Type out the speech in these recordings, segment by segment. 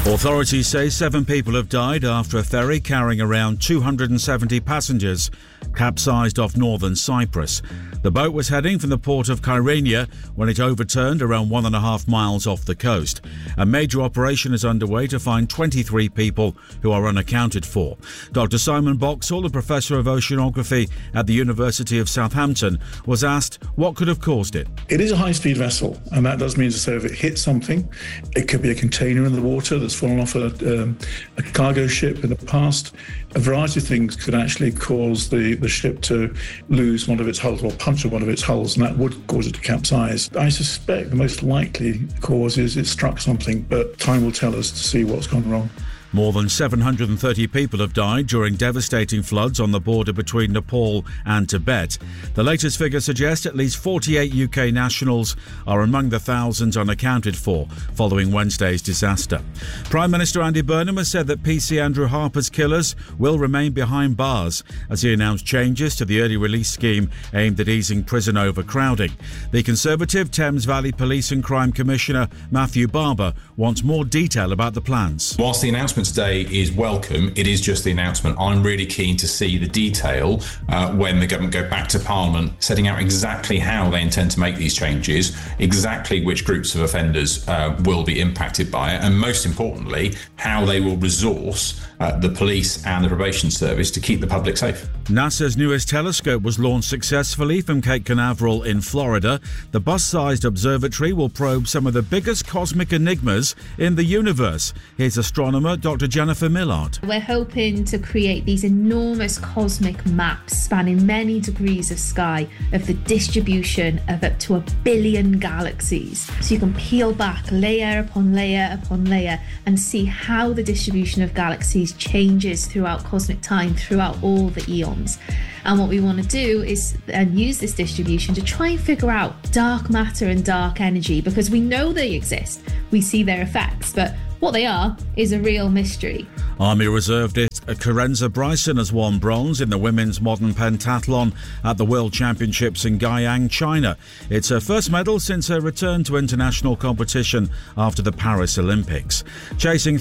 Authorities say 7 people have died after a ferry carrying around 270 passengers capsized off northern Cyprus. The boat was heading from the port of Kyrenia when it overturned around 1.5 miles off the coast. A major operation is underway to find 23 people who are unaccounted for. Dr. Simon Boxall, a professor of oceanography at the University of Southampton, was asked what could have caused it. It is a high-speed vessel, and that does mean that if it hits something, it could be a container in the water that's fallen off a cargo ship in the past. A variety of things could actually cause the ship to lose one of its hulls or puncture one of its hulls, and that would cause it to capsize. I suspect the most likely cause is it struck something, but time will tell us to see what's gone wrong. More than 730 people have died during devastating floods on the border between Nepal and Tibet. The latest figures suggest at least 48 UK nationals are among the thousands unaccounted for following Wednesday's disaster. Prime Minister Andy Burnham has said that PC Andrew Harper's killers will remain behind bars as he announced changes to the early release scheme aimed at easing prison overcrowding. The Conservative Thames Valley Police and Crime Commissioner Matthew Barber wants more detail about the plans. Whilst the announcement today is welcome, it is just the announcement. I'm really keen to see the detail when the government go back to Parliament, setting out exactly how they intend to make these changes, exactly which groups of offenders will be impacted by it, and most importantly, how they will resource the police and the probation service to keep the public safe. NASA's newest telescope was launched successfully from Cape Canaveral in Florida. The bus-sized observatory will probe some of the biggest cosmic enigmas in the universe. Here's astronomer Dr. Jennifer Millard. We're hoping to create these enormous cosmic maps spanning many degrees of sky of the distribution of up to 1 billion galaxies. So you can peel back layer upon layer upon layer and see how the distribution of galaxies changes throughout cosmic time, throughout all the eons. And what we want to do is use this distribution to try and figure out dark matter and dark energy, because we know they exist. We see their effects, but what they are is a real mystery. Army reservist Karenza Bryson has won bronze in the women's modern pentathlon at the World Championships in Guiyang, China. It's her first medal since her return to international competition after the Paris Olympics. Chasing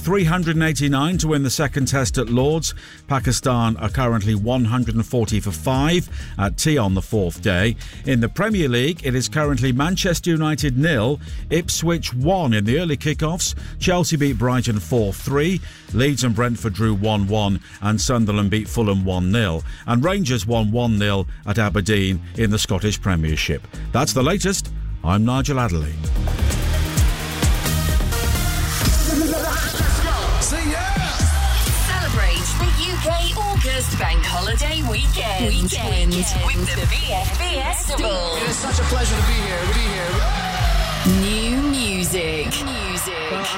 389 to win the second test at Lord's, Pakistan are currently 140 for 5 at tea on the fourth day. In the Premier League, it is currently Manchester United 0, Ipswich 1 in the early kickoffs. Chelsea beat Brighton 4-3, Leeds and Brentford drew 1-1 and Sunderland beat Fulham 1-0, and Rangers won 1-0 at Aberdeen in the Scottish Premiership. That's the latest. I'm Nigel Adderley. Celebrate the UK August Bank Holiday weekend with the BF Festival. It is such a pleasure to be here. New music.